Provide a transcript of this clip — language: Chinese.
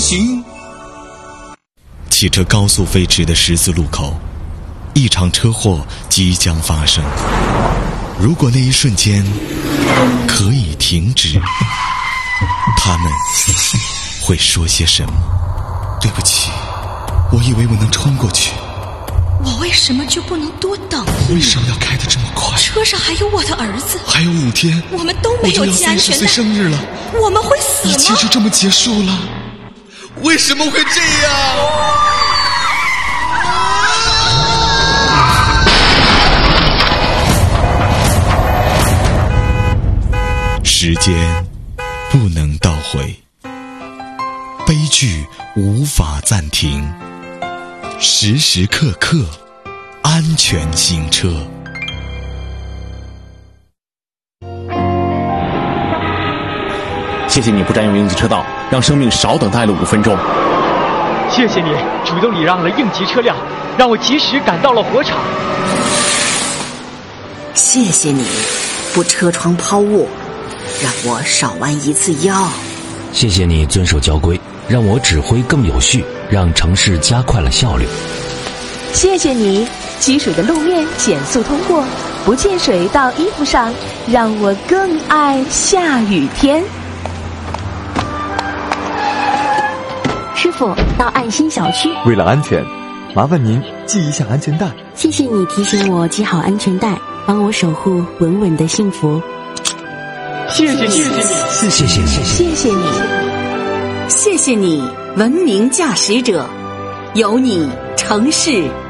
行。 汽车高速飞驰的十字路口，一场车祸即将发生。如果那一瞬间可以停止，他们会说些什么？对不起，我以为我能冲过去。 我为什么就不能多等一秒？ 为什么要开得这么快？ 车上还有我的儿子， 还有5天， 我们都没有系安全带。 我就要30岁生日了， 我们会死吗？ 一切就这么结束了？为什么会这样？时间不能倒回，悲剧无法暂停，时时刻刻安全行车。 谢谢你不占用应急车道，让生命少等待了5分钟。 谢谢你主动礼让了应急车辆，让我及时赶到了火场。 谢谢你不车窗抛物，让我少弯1次腰。 谢谢你遵守交规，让我指挥更有序，让城市加快了效率。 谢谢你积水的路面减速通过，不溅水到衣服上，让我更爱下雨天。 师傅，到爱心小区。 为了安全，麻烦您系一下安全带。 谢谢你提醒我系好安全带，帮我守护稳稳的幸福。 谢谢你， 谢谢你， 谢谢你， 谢谢你，文明驾驶者，有你城市